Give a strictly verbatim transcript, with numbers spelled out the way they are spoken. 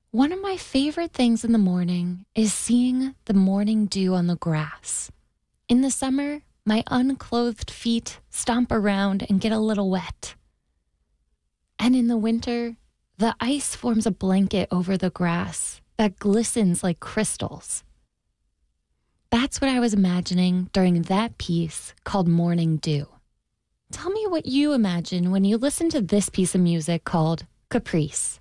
One of my favorite things in the morning is seeing the morning dew on the grass. In the summer, my unclothed feet stomp around and get a little wet. And in the winter, the ice forms a blanket over the grass that glistens like crystals. That's what I was imagining during that piece called Morning Dew. Tell me what you imagine when you listen to this piece of music called Caprice.